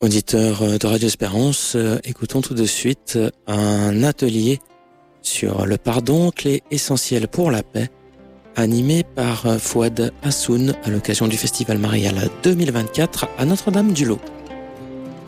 Auditeurs de Radio Espérance, écoutons tout de suite un atelier sur le pardon, clé essentielle pour la paix, animé par Fouad Hassoun à l'occasion du Festival Marial 2024 à Notre-Dame-du-Lot.